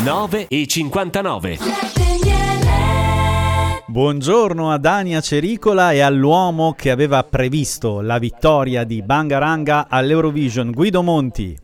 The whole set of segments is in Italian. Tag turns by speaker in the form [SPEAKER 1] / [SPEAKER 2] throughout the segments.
[SPEAKER 1] 9:59.
[SPEAKER 2] Buongiorno a Dania Cericola e all'uomo che aveva previsto la vittoria di Bangaranga all'Eurovision, Guido Monti.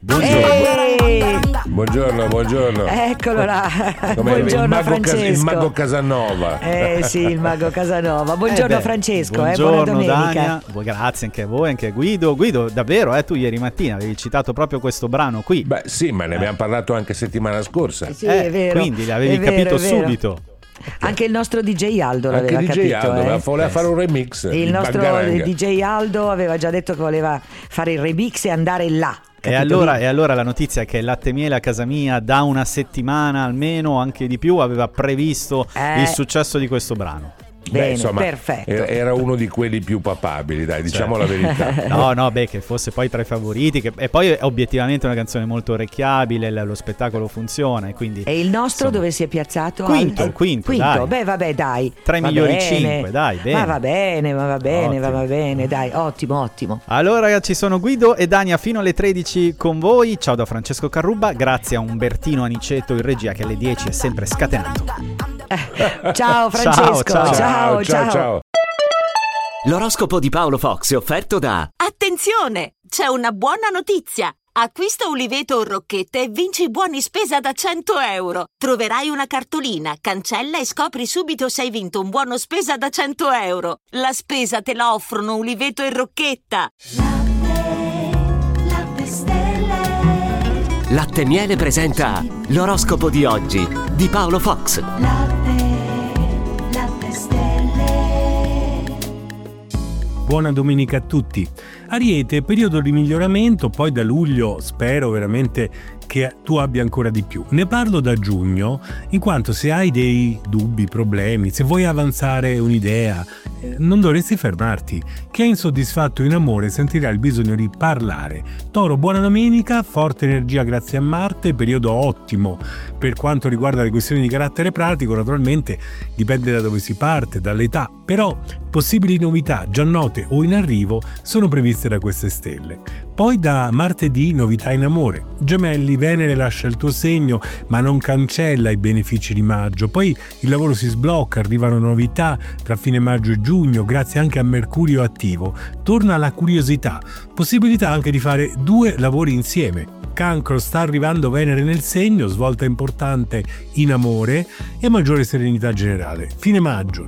[SPEAKER 3] Buongiorno.
[SPEAKER 4] Eccolo là.
[SPEAKER 3] Come
[SPEAKER 4] Buongiorno Francesco.
[SPEAKER 3] il mago Casanova.
[SPEAKER 4] Sì, il mago Casanova. Buongiorno Francesco,
[SPEAKER 2] buongiorno,
[SPEAKER 4] buona domenica.
[SPEAKER 2] Dania. Grazie anche a voi, anche a Guido. Guido, davvero, tu ieri mattina avevi citato proprio questo brano qui.
[SPEAKER 3] Beh sì, ma ne abbiamo parlato anche settimana scorsa.
[SPEAKER 4] Sì, è vero.
[SPEAKER 2] Quindi l'avevi
[SPEAKER 4] è vero,
[SPEAKER 2] capito
[SPEAKER 4] è vero.
[SPEAKER 2] subito.
[SPEAKER 4] Anche il nostro DJ Aldo l'aveva
[SPEAKER 3] Anche
[SPEAKER 4] capito.
[SPEAKER 3] DJ Aldo voleva fare un remix.
[SPEAKER 4] Il nostro
[SPEAKER 3] Bangaranga.
[SPEAKER 4] DJ Aldo aveva già detto che voleva fare il remix e andare là.
[SPEAKER 2] E allora la notizia è che Latte Miele a casa mia da una settimana almeno, anche di più, aveva previsto il successo di questo brano.
[SPEAKER 4] Bene,
[SPEAKER 3] insomma,
[SPEAKER 4] perfetto.
[SPEAKER 3] Era uno di quelli più papabili, dai, diciamo la verità.
[SPEAKER 2] No, che fosse poi tra i favoriti, e poi è obiettivamente una canzone molto orecchiabile, lo spettacolo funziona, e quindi...
[SPEAKER 4] E il nostro
[SPEAKER 2] insomma,
[SPEAKER 4] dove si è piazzato?
[SPEAKER 2] Quinto, dai.
[SPEAKER 4] Beh, vabbè, dai.
[SPEAKER 2] 3 migliori 5, dai, bene.
[SPEAKER 4] Ma va bene, dai, ottimo.
[SPEAKER 2] Allora ragazzi, sono Guido e Dania fino alle 13 con voi. Ciao da Francesco Carrubba, grazie a Umbertino Aniceto in regia che alle 10 è sempre scatenato.
[SPEAKER 4] Ciao Francesco, ciao.
[SPEAKER 1] L'oroscopo di Paolo Fox è offerto da...
[SPEAKER 5] Attenzione! C'è una buona notizia! Acquista Uliveto o Rocchette e vinci buoni spesa da 100 euro. Troverai una cartolina, cancella e scopri subito se hai vinto un buono spesa da 100 euro. La spesa te la offrono Uliveto e Rocchetta.
[SPEAKER 1] Latte Miele presenta l'oroscopo di oggi di Paolo Fox.
[SPEAKER 6] Buona domenica a tutti. Ariete, periodo di miglioramento, poi da luglio spero veramente che tu abbia ancora di più. Ne parlo da giugno, in quanto se hai dei dubbi, problemi, se vuoi avanzare un'idea, non dovresti fermarti. Chi è insoddisfatto in amore sentirà il bisogno di parlare. Toro, buona domenica, forte energia grazie a Marte, periodo ottimo per quanto riguarda le questioni di carattere pratico, naturalmente dipende da dove si parte, dall'età, però possibili novità già note o in arrivo sono previste da queste stelle. Poi da martedì novità in amore. Gemelli, Venere lascia il tuo segno ma non cancella i benefici di maggio. Poi il lavoro si sblocca, arrivano novità tra fine maggio e giugno, grazie anche a Mercurio attivo. Torna la curiosità, possibilità anche di fare 2 lavori insieme. Cancro, sta arrivando Venere nel segno, svolta importante in amore e maggiore serenità generale. Fine maggio,